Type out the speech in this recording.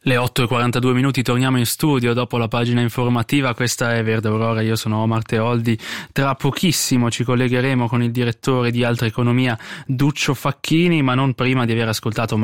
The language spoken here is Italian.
Le 8:42, torniamo in studio dopo la pagina informativa. Questa è Verde Aurora, io sono Omar Teoldi. Tra pochissimo ci collegheremo con il direttore di Altra Economia Duccio Facchini, ma non prima di aver ascoltato